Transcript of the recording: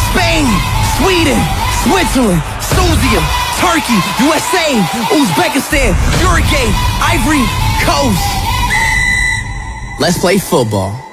Spain, Sweden, Switzerland, Tunisia, Turkey, USA, Uzbekistan, Uruguay, Ivory Coast. Let's play football.